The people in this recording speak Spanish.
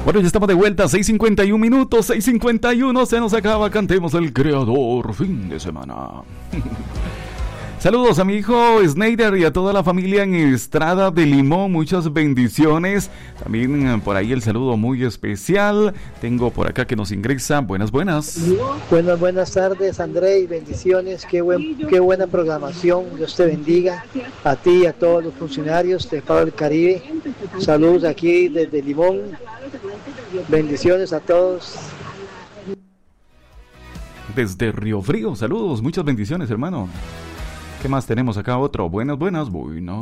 Bueno, ya estamos de vuelta, 6:51 minutos, 6:51, se nos acaba, cantemos el creador, fin de semana. Saludos a mi hijo Snyder y a toda la familia en Estrada de Limón, muchas bendiciones. También por ahí el saludo muy especial. Tengo por acá que nos ingresa. Buenas. Buenas tardes, André, y bendiciones. Qué buena programación. Dios te bendiga. A ti y a todos los funcionarios de Faro del Caribe. Saludos aquí desde Limón. Bendiciones a todos. Desde Río Frío, saludos, muchas bendiciones, hermano. ¿Qué más tenemos acá? Otro. Buenas.